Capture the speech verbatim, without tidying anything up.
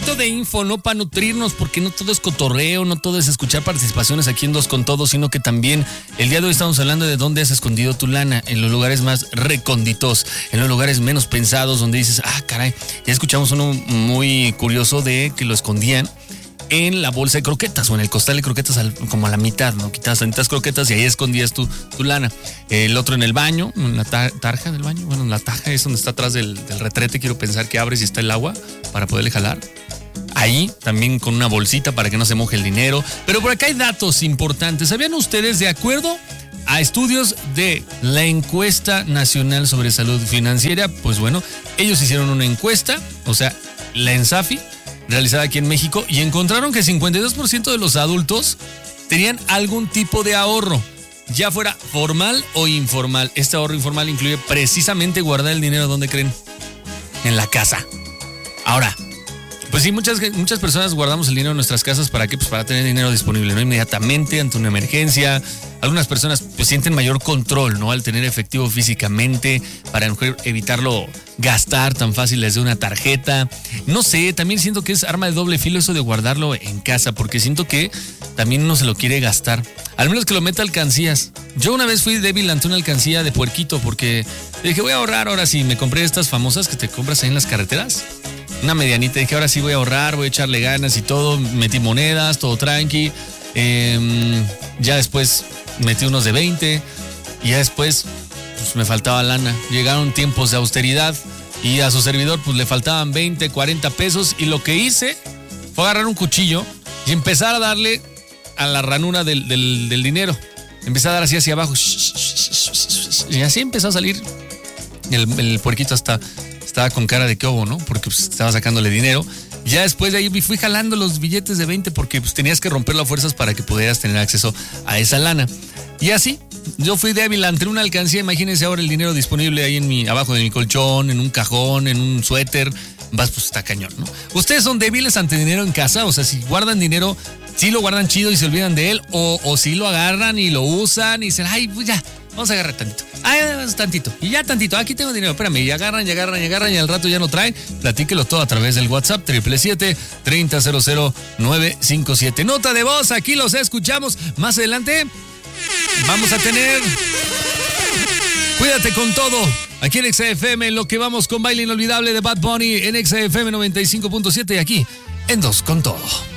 poquito de info, ¿no? Para nutrirnos, porque no todo es cotorreo, no todo es escuchar participaciones aquí en Dos con Todo, sino que también el día de hoy estamos hablando de dónde has escondido tu lana, en los lugares más recónditos, en los lugares menos pensados, donde dices, ah, caray, ya escuchamos uno muy curioso de que lo escondían en la bolsa de croquetas o en el costal de croquetas al, como a la mitad, ¿no? Quitabas tantas croquetas y ahí escondías tu, tu lana. El otro en el baño, en la tar, tarja del baño, bueno, en la taja es donde está atrás del, del retrete, quiero pensar que abres y está el agua para poderle jalar. Ahí también con una bolsita para que no se moje el dinero. Pero por acá hay datos importantes. ¿Sabían ustedes, de acuerdo a estudios de la Encuesta Nacional sobre Salud Financiera? Pues bueno, ellos hicieron una encuesta, o sea, la ENSAFI, realizada aquí en México, y encontraron que cincuenta y dos por ciento de los adultos tenían algún tipo de ahorro, ya fuera formal o informal. Este ahorro informal incluye precisamente guardar el dinero, ¿dónde creen? En la casa. Ahora, pues sí, muchas, muchas personas guardamos el dinero en nuestras casas. ¿Para qué? Pues para tener dinero disponible, ¿no? Inmediatamente ante una emergencia. Algunas personas pues sienten mayor control, ¿no? Al tener efectivo físicamente, para evitarlo gastar tan fácil desde una tarjeta. No sé, también siento que es arma de doble filo eso de guardarlo en casa, porque siento que también uno se lo quiere gastar. Al menos que lo meta a alcancías. Yo una vez fui débil ante una alcancía de puerquito porque dije, voy a ahorrar ahora sí. Me compré estas famosas que te compras ahí en las carreteras. Una medianita, dije, ahora sí voy a ahorrar, voy a echarle ganas y todo. Metí monedas, todo tranqui. Eh, ya después metí unos de veinte y ya después pues, me faltaba lana. Llegaron tiempos de austeridad y a su servidor pues le faltaban veinte, cuarenta pesos, y lo que hice fue agarrar un cuchillo y empezar a darle a la ranura del, del, del dinero. Empecé a dar así hacia abajo y así empezó a salir el, el puerquito. Hasta estaba con cara de que obo, ¿no? Porque pues, estaba sacándole dinero. Ya después de ahí me fui jalando los billetes de veinte porque pues, tenías que romperlo a fuerzas para que pudieras tener acceso a esa lana. Y así, yo fui débil ante una alcancía. Imagínense ahora el dinero disponible ahí en mi, abajo de mi colchón, en un cajón, en un suéter. Vas, pues está cañón, ¿no? ¿Ustedes son débiles ante dinero en casa? O sea, si guardan dinero, ¿sí lo guardan chido y se olvidan de él? ¿O, o si lo agarran y lo usan y dicen, ay, pues ya, vamos a agarrar tantito? Ay, tantito. Y ya tantito. Aquí tengo dinero. Espérame. Y agarran, y agarran, y agarran. Y al rato ya no traen. Platíquelo todo a través del WhatsApp. siete siete siete, treinta, cero cero, nueve cinco siete. Nota de voz. Aquí los escuchamos. Más adelante vamos a tener Cuídate con Todo. Aquí en X F M. Lo que vamos con Baile Inolvidable de Bad Bunny en X F M noventa y cinco punto siete. Y aquí en Dos con Todo.